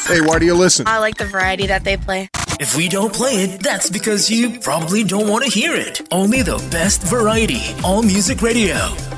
Hey, why do you listen? I like the variety that they play. If we don't play it, that's because you probably don't want to hear it. Only the best variety. All Music Radio.